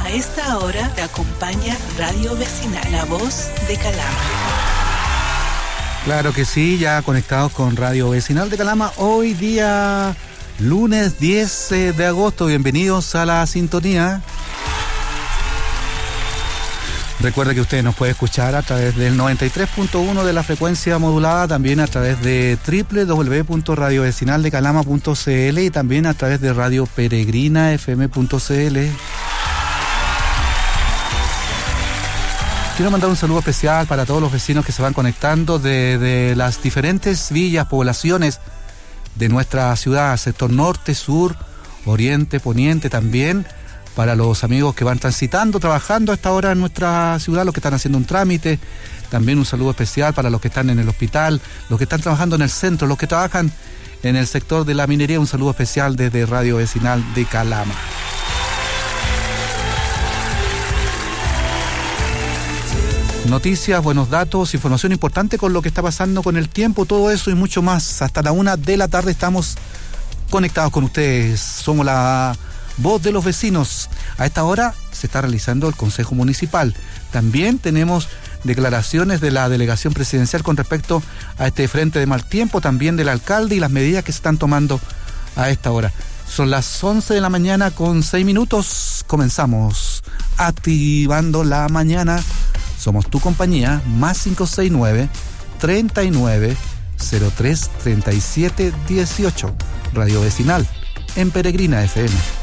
A esta hora te acompaña Radio Vecinal, la voz de Calama. Claro que sí, ya conectados con Radio Vecinal de Calama. Hoy día lunes 10 de agosto. Bienvenidos a la sintonía. Recuerda que usted nos puede escuchar a través del 93.1 de la frecuencia modulada, también a través de www.radiovecinaldecalama.cl y también a través de Radio Peregrina FM.cl. Quiero mandar un saludo especial para todos los vecinos que se van conectando de las diferentes villas, poblaciones de nuestra ciudad, sector norte, sur, oriente, poniente también. Para los amigos que van transitando, trabajando a esta hora en nuestra ciudad, los que están haciendo un trámite. También un saludo especial para los que están en el hospital, los que están trabajando en el centro, los que trabajan en el sector de la minería. Un saludo especial desde Radio Vecinal de Calama. Noticias, buenos datos, información importante con lo que está pasando con el tiempo, todo eso y mucho más. Hasta la 1 de la tarde estamos conectados con ustedes. Somos la voz de los vecinos. A esta hora se está realizando el Consejo Municipal. También tenemos declaraciones de la delegación presidencial con respecto a este frente de mal tiempo, también del alcalde y las medidas que se están tomando a esta hora. Son las 11 de la mañana con 6 minutos. Comenzamos activando la mañana. Somos tu compañía, más 569 39 03 37 18. Radio Vecinal en Peregrina FM.